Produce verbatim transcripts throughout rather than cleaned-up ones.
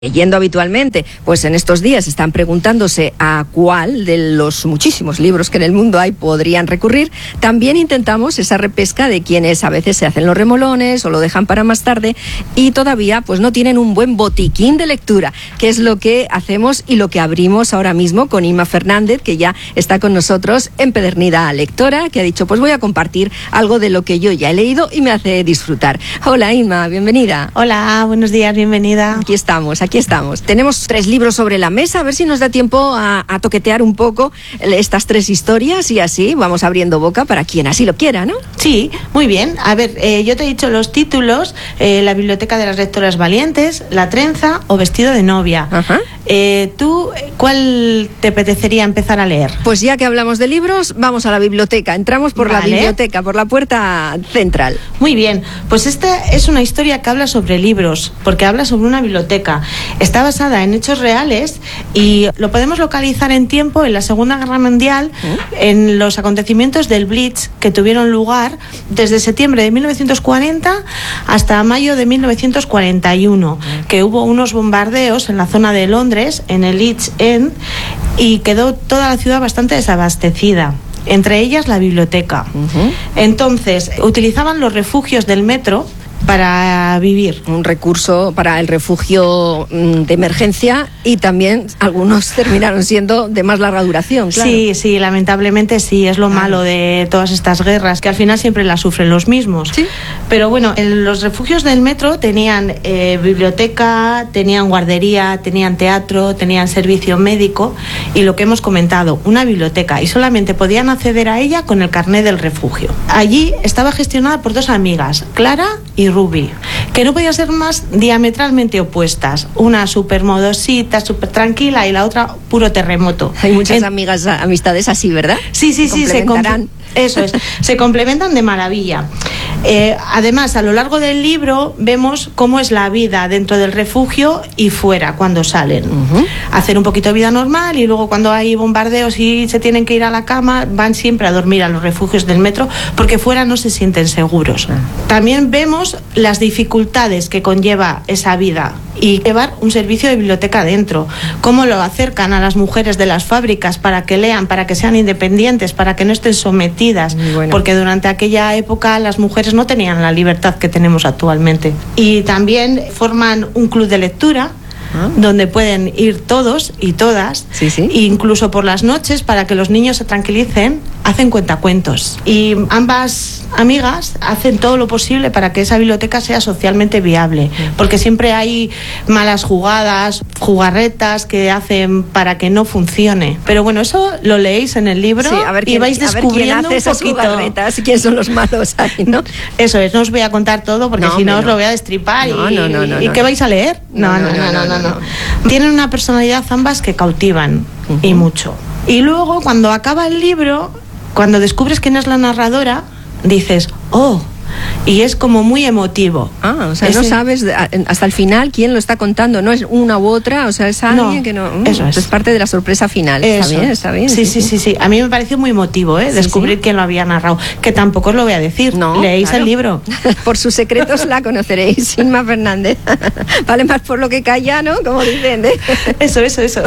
leyendo habitualmente, pues en estos días están preguntándose a cuál de los muchísimos libros que en el mundo hay podrían recurrir. También intentamos esa repesca de quienes a veces se hacen los remolones o lo dejan para más tarde y todavía pues no tienen un buen botiquín de lectura, que es lo que hacemos y lo que abrimos ahora mismo con Inma Fernández, que ya está con nosotros, empedernida lectora, que ha dicho pues voy a compartir algo de lo que yo ya he leído y me hace disfrutar. Hola Inma, bienvenida. Hola, buenos días, bienvenida. Aquí estamos, aquí estamos. Tenemos tres libros sobre la mesa, a ver si nos da tiempo a, a toquetear un poco estas tres historias y así vamos abriendo boca para quien así lo quiera, ¿no? Sí, muy bien. A ver, eh, yo te he dicho los títulos, eh, La biblioteca de las lectoras valientes, La trenza o Vestido de novia. Ajá. Eh, ¿Tú cuál te apetecería empezar a leer? Pues ya que hablamos de libros, vamos a la biblioteca. Entramos por Vale. la biblioteca, por la puerta central. Muy bien, pues esta es una historia que habla sobre libros, porque habla sobre una biblioteca. Está basada en hechos reales y lo podemos localizar en tiempo en la Segunda Guerra Mundial, ¿Eh? en los acontecimientos del Blitz que tuvieron lugar desde septiembre de mil novecientos cuarenta hasta mayo de mil novecientos cuarenta y uno, ¿Eh? que hubo unos bombardeos en la zona de Londres, en el East End, y quedó toda la ciudad bastante desabastecida. Entre ellas la biblioteca. Uh-huh. Entonces, utilizaban los refugios del metro para vivir. Un recurso para el refugio de emergencia y también algunos terminaron siendo de más larga duración, claro. Sí, sí, lamentablemente sí, es lo claro. malo de todas estas guerras, que al final siempre las sufren los mismos. ¿Sí? Pero bueno, en los refugios del metro tenían eh, biblioteca, tenían guardería, tenían teatro, tenían servicio médico y lo que hemos comentado, una biblioteca, y solamente podían acceder a ella con el carné del refugio. Allí estaba gestionada por dos amigas, Clara y Ruby, que no podían ser más diametralmente opuestas. Una súper modosita, súper tranquila y la otra puro terremoto. Hay muchas en... amigas, amistades así, ¿verdad? Sí, sí, sí, se complementarán. Eso es, se complementan de maravilla. Eh, además, a lo largo del libro vemos cómo es la vida dentro del refugio y fuera cuando salen. Uh-huh. Hacen un poquito de vida normal y luego cuando hay bombardeos y se tienen que ir a la cama, van siempre a dormir a los refugios del metro porque fuera no se sienten seguros. Uh-huh. También vemos las dificultades que conlleva esa vida y llevar un servicio de biblioteca dentro, cómo lo acercan a las mujeres de las fábricas para que lean, para que sean independientes, para que no estén sometidas, bueno. porque durante aquella época las mujeres no tenían la libertad que tenemos actualmente. Y también forman un club de lectura, ¿Ah? donde pueden ir todos y todas, sí, sí. incluso por las noches, para que los niños se tranquilicen, hacen cuentacuentos. Y ambas amigas hacen todo lo posible para que esa biblioteca sea socialmente viable, porque siempre hay malas jugadas, jugarretas que hacen para que no funcione. Pero bueno, eso lo leéis en el libro, sí, a ver quién, y vais descubriendo a ver quién hace esas un poquito jugarretas, quién son los malos ahí, ¿no? Eso es, no os voy a contar todo porque no, si no os no. lo voy a destripar. No, y, no, no, no, ¿y no, qué no. vais a leer? No, no, no, no, no, no, no. no. Tienen una personalidad ambas que cautivan, uh-huh. y mucho. Y luego cuando acaba el libro, cuando descubres quién es la narradora, dices, oh, y es como muy emotivo. Ah, o sea, Ese... no sabes hasta el final quién lo está contando, no es una u otra, o sea, es alguien no, que no... Uh, eso es. es parte de la sorpresa final. Eso. Está bien, está bien. Sí, sí, sí, sí. A mí me pareció muy emotivo, ¿eh? Sí, descubrir sí. quién lo había narrado, que tampoco os lo voy a decir. No, leéis claro. el libro. Por sus secretos la conoceréis, Inma Fernández. Vale más por lo que calla, ¿no? Como dicen. ¿eh? Eso, eso, eso.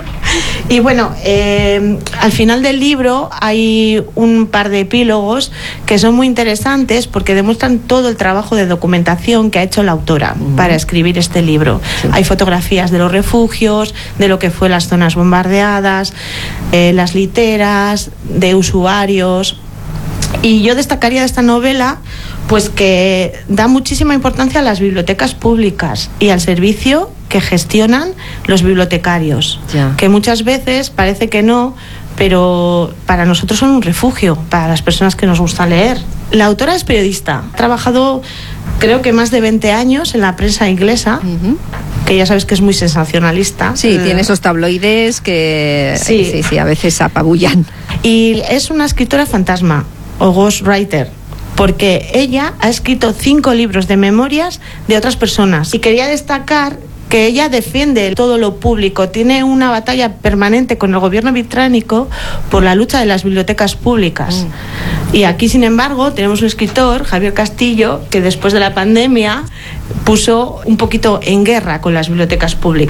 Y bueno, eh, al final del libro hay un par de epílogos que son muy interesantes porque demuestran todo el trabajo de documentación que ha hecho la autora uh-huh. para escribir este libro. Sí. Hay fotografías de los refugios, de lo que fue las zonas bombardeadas, eh, las literas, de usuarios. Y yo destacaría de esta novela pues que da muchísima importancia a las bibliotecas públicas y al servicio que gestionan los bibliotecarios, ya. que muchas veces parece que no, pero para nosotros son un refugio, para las personas que nos gusta leer. La autora es periodista, ha trabajado creo que más de veinte años en la prensa inglesa, uh-huh. que ya sabes que es muy sensacionalista. Sí, uh, tiene esos tabloides que sí. Sí, sí, a veces apabullan. Y es una escritora fantasma o ghostwriter, porque ella ha escrito cinco libros de memorias de otras personas. Y quería destacar que ella defiende todo lo público, tiene una batalla permanente con el gobierno británico por la lucha de las bibliotecas públicas. Mm. Y aquí, sin embargo, tenemos un escritor, Javier Castillo, que después de la pandemia puso un poquito en guerra con las bibliotecas públicas.